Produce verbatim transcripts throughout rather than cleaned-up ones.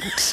event.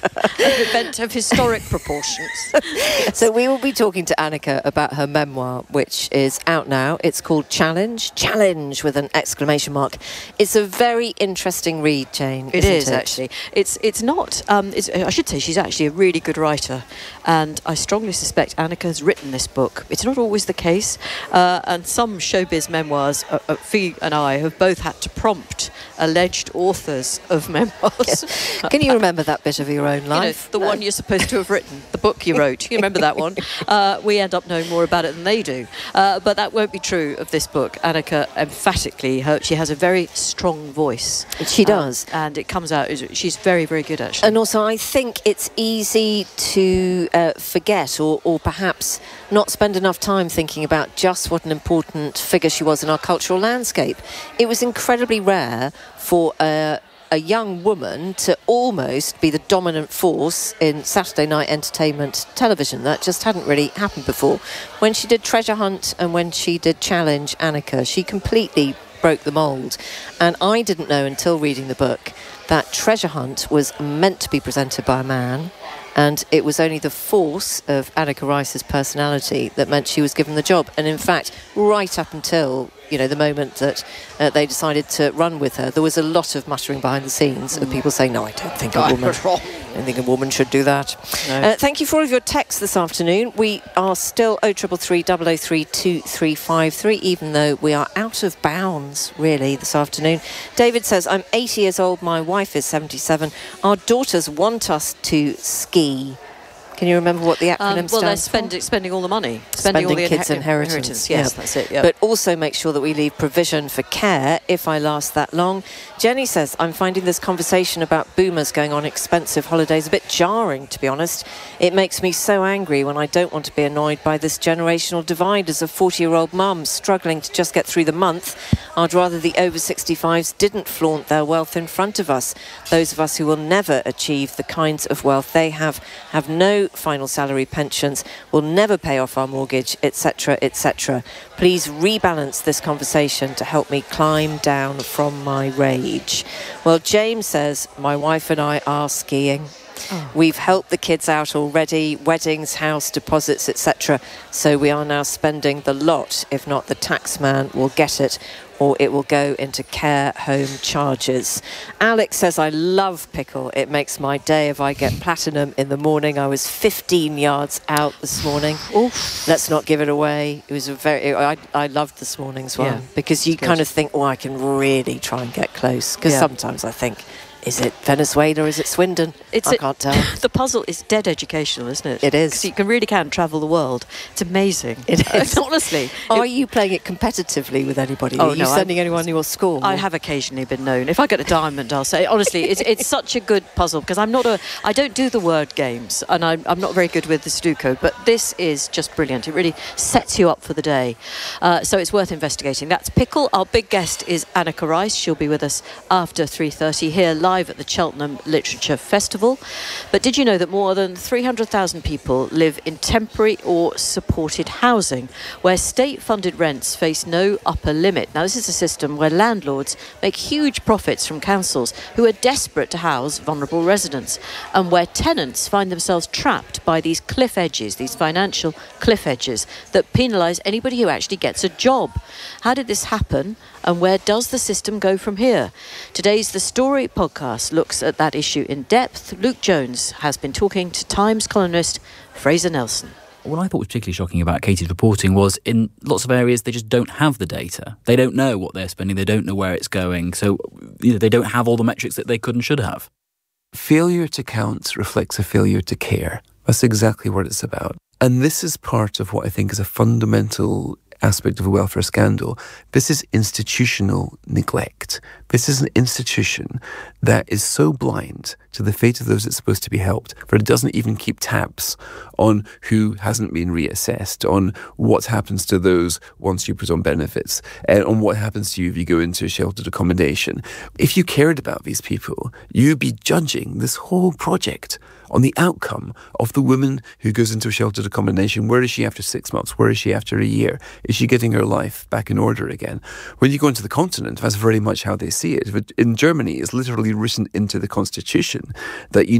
An event of historic proportions. Yes. So we will be talking to Annika about her memoir, which is out now. It's called Challenge. Challenge with an exclamation mark. It's a very interesting read, Jane. It isn't is, it? actually. It's it's not... Um, it's, I should say she's actually a really good writer. And I strongly suspect Annika has written this book. It's not always the case. Uh, and some showbiz memoirs, uh, uh, Fee and I have both had to prompt alleged authors of memoirs. Yes. Can you remember that bit of your own life? You know, the no. one you're supposed to have written, the book you wrote. You remember that one? Uh, we end up knowing more about it than they do. Uh, but that won't be true of this book. Annika, emphatically, her, she has a very strong voice. She does. Um, and it comes out, she's very, very good, actually. And also, I think it's easy to uh, forget or, or perhaps not spend enough time thinking about just what an important figure she was in our cultural landscape. It was incredibly rare for a, a young woman to almost be the dominant force in Saturday night entertainment television. That just hadn't really happened before. When she did Treasure Hunt and when she did Challenge Annika, she completely broke the mould. And I didn't know until reading the book that Treasure Hunt was meant to be presented by a man, and it was only the force of Annika Rice's personality that meant she was given the job. And in fact, right up until, you know, the moment that uh, they decided to run with her, there was a lot of muttering behind the scenes mm. of people saying, no, I don't think a woman, I don't think a woman should do that. No. Uh, thank you for all of your texts this afternoon. We are still oh three three three, double oh three, two three five three, even though we are out of bounds, really, this afternoon. David says, I'm eighty years old, my wife is seventy-seven. Our daughters want us to ski. Can you remember what the acronym um, well, stands they're spend, for? spending all the money. Spending Spending, all the kids' inher- inheritance. inheritance. Yes, yeah. that's it. Yeah. But also make sure that we leave provision for care if I last that long. Jenny says, I'm finding this conversation about boomers going on expensive holidays a bit jarring, to be honest. It makes me so angry when I don't want to be annoyed by this generational divide as a forty-year-old mum struggling to just get through the month. I'd rather the over sixty-fives didn't flaunt their wealth in front of us. Those of us who will never achieve the kinds of wealth they have, have no final salary pensions, will never pay off our mortgage, et cetera, et cetera. Please rebalance this conversation to help me climb down from my rage. Well, James says, my wife and I are skiing. Oh. We've helped the kids out already, weddings, house deposits, et cetera. So we are now spending the lot. If not, the tax man will get it, or it will go into care home charges. Alex says, I love pickle. It makes my day if I get platinum in the morning. I was fifteen yards out this morning. Oof. Let's not give it away. It was a very, I, I loved this morning's one, yeah, because you kind of think, oh, I can really try and get close. Because yeah. sometimes I think, is it Venezuela? Is it Swindon? It's I a, can't tell. The puzzle is dead educational, isn't it? It is. Because you can really can travel the world. It's amazing. It is. Honestly. Are it, you playing it competitively with anybody? Oh, Are you no, sending I'm, anyone your score? I have occasionally been known. If I get a diamond, I'll say, honestly, it's it's such a good puzzle, because I'm not a, I don't do the word games, and I'm, I'm not very good with the Sudoku, but this is just brilliant. It really sets you up for the day. Uh, so it's worth investigating. That's Pickle. Our big guest is Annika Rice. She'll be with us after three thirty here live at the Cheltenham Literature Festival. But did you know that more than three hundred thousand people live in temporary or supported housing, where state-funded rents face no upper limit? Now, this is a system where landlords make huge profits from councils who are desperate to house vulnerable residents, and where tenants find themselves trapped by these cliff edges, these financial cliff edges that penalise anybody who actually gets a job. How did this happen, and where does the system go from here? Today's The Story podcast looks at that issue in depth. Luke Jones has been talking to Times columnist Fraser Nelson. What I thought was particularly shocking about Katie's reporting was in lots of areas they just don't have the data. They don't know what they're spending, they don't know where it's going, so you know, they don't have all the metrics that they could and should have. Failure to count reflects a failure to care. That's exactly what it's about. And this is part of what I think is a fundamental aspect of a welfare scandal. This is institutional neglect. This is an institution that is so blind to the fate of those it's supposed to be helped, that it doesn't even keep tabs on who hasn't been reassessed, on what happens to those once you put on benefits, and on what happens to you if you go into a sheltered accommodation. If you cared about these people, you'd be judging this whole project on the outcome of the woman who goes into a sheltered accommodation. Where is she after six months? Where is she after a year? Is she getting her life back in order again? When you go into the continent, that's very much how they see it. In Germany, it's literally written into the constitution that you